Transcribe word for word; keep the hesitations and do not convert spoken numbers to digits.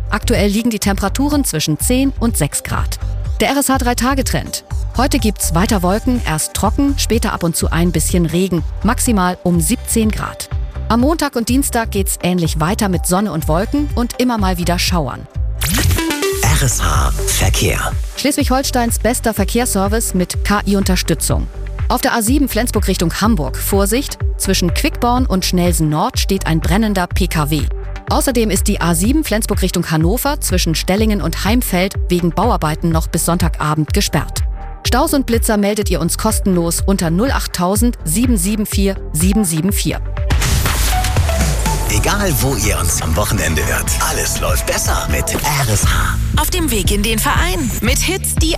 Aktuell liegen die Temperaturen zwischen zehn und sechs Grad. Der R S H drei Tage Trend. Heute gibt's weiter Wolken, erst trocken, später ab und zu ein bisschen Regen, maximal um siebzehn Grad. Am Montag und Dienstag geht's ähnlich weiter mit Sonne und Wolken und immer mal wieder Schauern. R S H Verkehr. Schleswig-Holsteins bester Verkehrsservice mit K I-Unterstützung. Auf der A sieben Flensburg Richtung Hamburg, Vorsicht, zwischen Quickborn und Schnelsen Nord steht ein brennender P K W. Außerdem ist die A sieben Flensburg Richtung Hannover zwischen Stellingen und Heimfeld wegen Bauarbeiten noch bis Sonntagabend gesperrt. Staus und Blitzer meldet ihr uns kostenlos unter null acht tausend sieben sieben vier sieben sieben vier. Egal wo ihr uns am Wochenende hört, alles läuft besser mit R S H. Auf dem Weg in den Verein mit Hits, die